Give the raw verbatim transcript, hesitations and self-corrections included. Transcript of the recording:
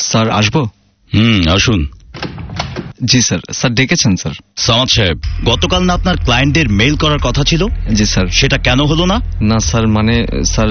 Sir আসবো? হুম, আসুন। জি sir. Sir ডেকেছেন স্যার? সামাদ সাহেব, গতকাল না আপনার ক্লায়েন্টদের মেইল করার কথা ছিল? জি স্যার। সেটা কেন হলো না? না স্যার, মানে স্যার